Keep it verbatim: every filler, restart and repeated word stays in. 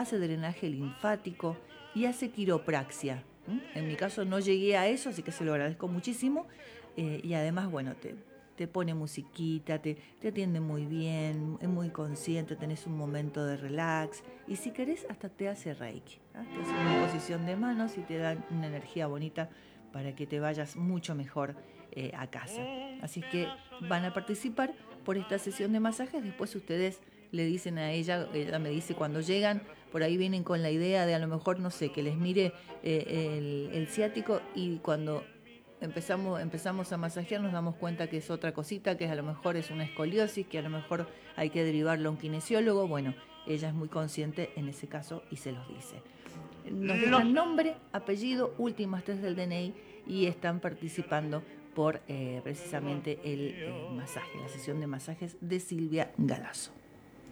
hace drenaje linfático y hace quiropraxia. ¿Mm? En mi caso no llegué a eso, así que se lo agradezco muchísimo. Eh, y además, bueno, te, te pone musiquita, te, te atiende muy bien, es muy consciente, tenés un momento de relax. Y si querés, hasta te hace reiki. ¿eh? Te hace una posición de manos y te dan una energía bonita para que te vayas mucho mejor eh, a casa. Así que van a participar por esta sesión de masajes. Después ustedes le dicen a ella, ella me dice cuando llegan, por ahí vienen con la idea de a lo mejor, no sé, que les mire eh, el, el ciático, y cuando empezamos, empezamos a masajear nos damos cuenta que es otra cosita, que a lo mejor es una escoliosis, que a lo mejor hay que derivarlo a un kinesiólogo. Bueno, ella es muy consciente en ese caso y se los dice. Nos dejan nombre, apellido, últimas tres del D N I y están participando por eh, precisamente el eh, masaje, la sesión de masajes de Silvia Galazo.